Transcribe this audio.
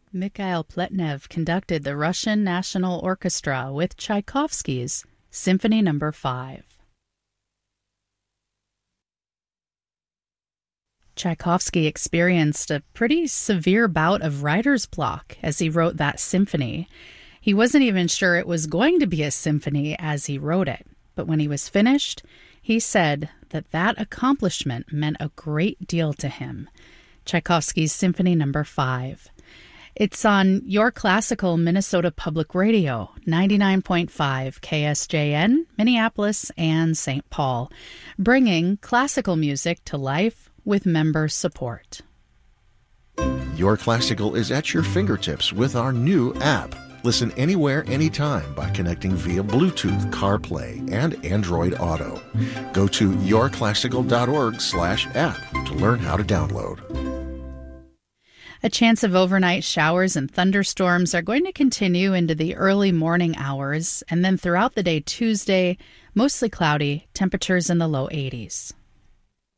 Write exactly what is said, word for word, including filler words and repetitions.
Mikhail Pletnev conducted the Russian National Orchestra with Tchaikovsky's Symphony Number five. Tchaikovsky experienced a pretty severe bout of writer's block as he wrote that symphony. He wasn't even sure it was going to be a symphony as he wrote it, but when he was finished, he said that that accomplishment meant a great deal to him. Tchaikovsky's Symphony Number five. It's on Your Classical Minnesota Public Radio, ninety-nine point five K S J N, Minneapolis and Saint Paul, bringing classical music to life with member support. Your Classical is at your fingertips with our new app. Listen anywhere, anytime by connecting via Bluetooth, CarPlay, and Android Auto. Go to yourclassical.org slash app to learn how to download. A chance of overnight showers and thunderstorms are going to continue into the early morning hours, and then throughout the day Tuesday, mostly cloudy, temperatures in the low eighties.